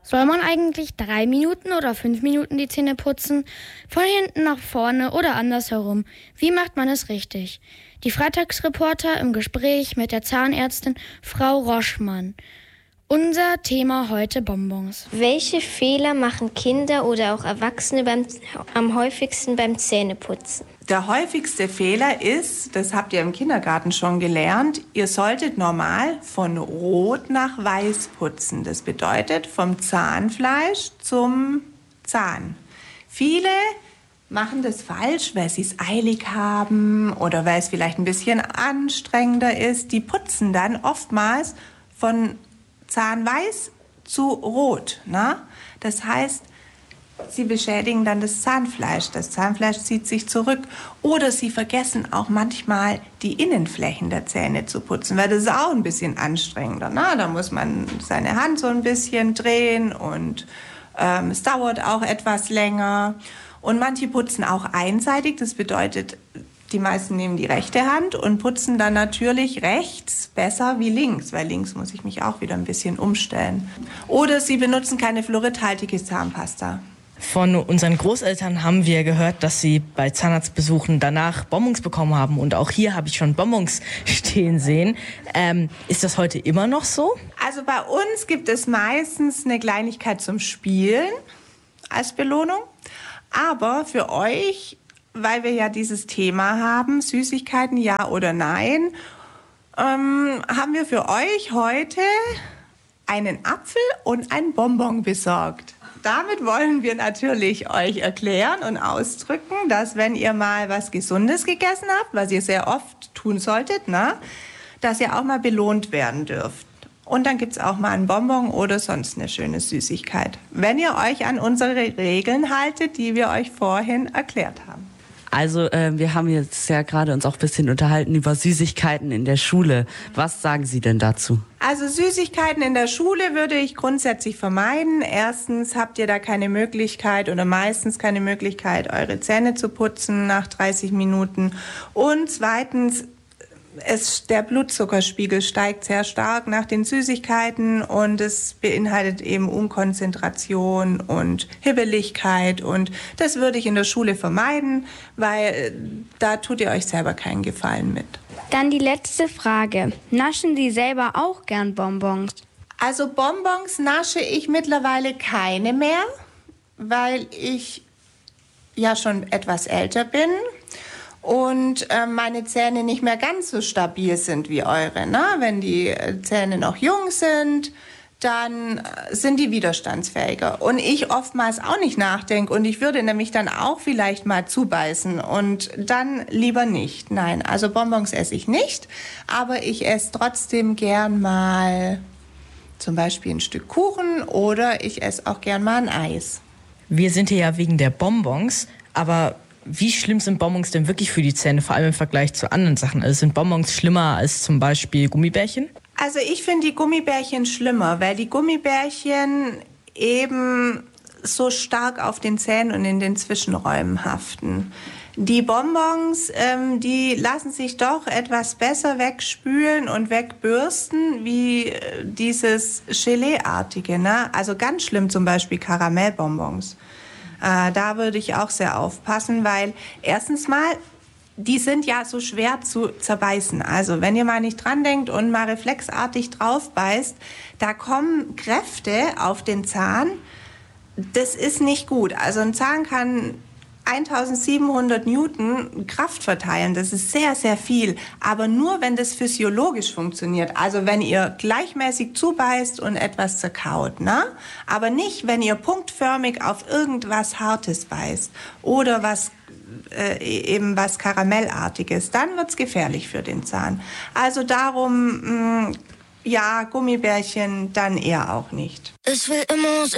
Soll man eigentlich 3 Minuten oder 5 Minuten die Zähne putzen? Von hinten nach vorne oder andersherum? Wie macht man es richtig? Die Freitagsreporter im Gespräch mit der Zahnärztin Frau Roschmann. Unser Thema heute Bonbons. Welche Fehler machen Kinder oder auch Erwachsene am häufigsten beim Zähneputzen? Der häufigste Fehler ist, das habt ihr im Kindergarten schon gelernt, ihr solltet normal von rot nach weiß putzen. Das bedeutet vom Zahnfleisch zum Zahn. Viele machen das falsch, weil sie es eilig haben oder weil es vielleicht ein bisschen anstrengender ist. Die putzen dann oftmals von Zahnweiß zu rot. Ne? Das heißt, sie beschädigen dann das Zahnfleisch. Das Zahnfleisch zieht sich zurück. Oder sie vergessen auch manchmal, die Innenflächen der Zähne zu putzen, weil das ist auch ein bisschen anstrengender. Ne? Da muss man seine Hand so ein bisschen drehen und es dauert auch etwas länger. Und manche putzen auch einseitig. Das bedeutet, die meisten nehmen die rechte Hand und putzen dann natürlich rechts besser wie links, weil links muss ich mich auch wieder ein bisschen umstellen. Oder sie benutzen keine fluoridhaltige Zahnpasta. Von unseren Großeltern haben wir gehört, dass sie bei Zahnarztbesuchen danach Bonbons bekommen haben. Und auch hier habe ich schon Bonbons stehen sehen. Ist das heute immer noch so? Also bei uns gibt es meistens eine Kleinigkeit zum Spielen als Belohnung. Aber für euch, weil wir ja dieses Thema haben, Süßigkeiten ja oder nein, haben wir für euch heute einen Apfel und ein Bonbon besorgt. Damit wollen wir natürlich euch erklären und ausdrücken, dass wenn ihr mal was Gesundes gegessen habt, was ihr sehr oft tun solltet, ne, dass ihr auch mal belohnt werden dürft. Und dann gibt es auch mal einen Bonbon oder sonst eine schöne Süßigkeit, wenn ihr euch an unsere Regeln haltet, die wir euch vorhin erklärt haben. Also wir haben jetzt ja gerade uns auch ein bisschen unterhalten über Süßigkeiten in der Schule. Was sagen Sie denn dazu? Also Süßigkeiten in der Schule würde ich grundsätzlich vermeiden. Erstens habt ihr da keine Möglichkeit oder meistens keine Möglichkeit, eure Zähne zu putzen nach 30 Minuten. Und zweitens, der Blutzuckerspiegel steigt sehr stark nach den Süßigkeiten und es beinhaltet eben Unkonzentration und Hibbeligkeit und das würde ich in der Schule vermeiden, weil da tut ihr euch selber keinen Gefallen mit. Dann die letzte Frage. Naschen Sie selber auch gern Bonbons? Also Bonbons nasche ich mittlerweile keine mehr, weil ich ja schon etwas älter bin. Und meine Zähne nicht mehr ganz so stabil sind wie eure. Ne? Wenn die Zähne noch jung sind, dann sind die widerstandsfähiger. Und ich oftmals auch nicht nachdenke und ich würde nämlich dann auch vielleicht mal zubeißen und dann lieber nicht. Nein, also Bonbons esse ich nicht, aber ich esse trotzdem gern mal zum Beispiel ein Stück Kuchen oder ich esse auch gern mal ein Eis. Wir sind hier ja wegen der Bonbons, aber wie schlimm sind Bonbons denn wirklich für die Zähne, vor allem im Vergleich zu anderen Sachen? Also sind Bonbons schlimmer als zum Beispiel Gummibärchen? Also ich finde die Gummibärchen schlimmer, weil die Gummibärchen eben so stark auf den Zähnen und in den Zwischenräumen haften. Die Bonbons, die lassen sich doch etwas besser wegspülen und wegbürsten wie dieses Gelee-artige, ne? Also ganz schlimm zum Beispiel Karamellbonbons. Da würde ich auch sehr aufpassen, weil erstens mal, die sind ja so schwer zu zerbeißen. Also wenn ihr mal nicht dran denkt und mal reflexartig drauf beißt, da kommen Kräfte auf den Zahn. Das ist nicht gut. Also ein Zahn kann 1700 Newton Kraft verteilen. Das ist sehr, sehr viel. Aber nur, wenn das physiologisch funktioniert. Also wenn ihr gleichmäßig zubeißt und etwas zerkaut. Ne? Aber nicht, wenn ihr punktförmig auf irgendwas Hartes beißt. Oder was Karamellartiges. Dann wird's gefährlich für den Zahn. Also darum, ja, Gummibärchen dann eher auch nicht. Es will immer